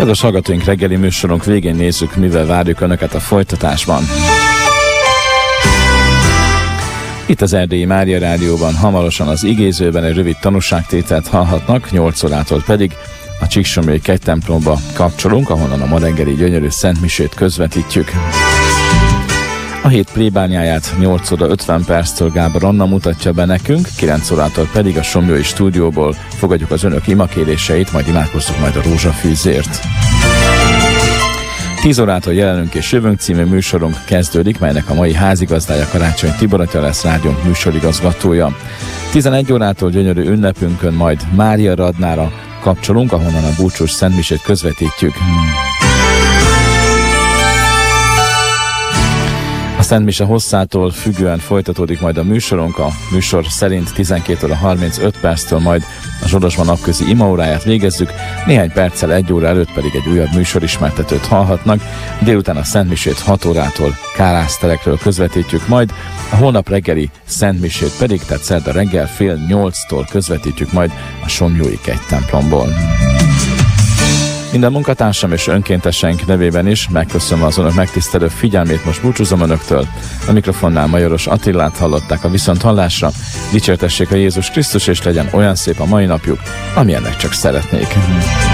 Kedves hallgatóink, reggeli műsorunk végén nézzük, mivel várjuk Önöket a folytatásban. Itt az Erdélyi Mária Rádióban hamarosan az igézőben egy rövid tanúságtételt hallhatnak, 8 órától pedig a Csíksomlyai kegytemplomba kapcsolunk, ahonnan a ma reggeli gyönyörű szentmisét közvetítjük. A hét plébániáját 8 óra 50 perctől Gábor Anna mutatja be nekünk, 9 órától pedig a Somlyói stúdióból fogadjuk az Önök imakéréseit, majd imádkozzuk majd a rózsafűzért. 10 órától Jelenünk és Jövünk című műsorunk kezdődik, melynek a mai házigazdája Karácsony Tibor atya lesz, rádiónk műsorigazgatója. 11 órától gyönyörű ünnepünkön majd Mária Radnára kapcsolunk, ahonnan a búcsús szentmisét közvetítjük. A szentmise hosszától függően folytatódik majd a műsorunk, a műsor szerint 12 óra 35 perctől majd a Zsolozsma napközi imaóráját végezzük, néhány perccel 1 óra előtt pedig egy újabb műsorismertetőt hallhatnak, délután a szentmisét 6 órától Kárászterekről közvetítjük majd, a holnap reggeli szentmisét pedig, tehát szerda reggel fél 8-tól közvetítjük majd a Somlyói kegytemplomból. Minden munkatársam és önkéntesenk nevében is megköszönöm az Önök megtisztelő figyelmét, most búcsúzom Önöktől. A mikrofonnál Majoros Attilát hallották, a viszonthallásra. Dicsértessék a Jézus Krisztus, és legyen olyan szép a mai napjuk, amilyennek csak szeretnék.